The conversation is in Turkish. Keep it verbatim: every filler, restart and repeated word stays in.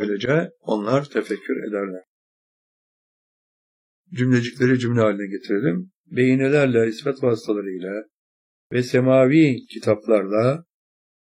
Böylece onlar tefekkür ederler. Cümlecikleri cümle haline getirelim. Beyinelerle, ispat vasıtalarıyla ve semavi kitaplarla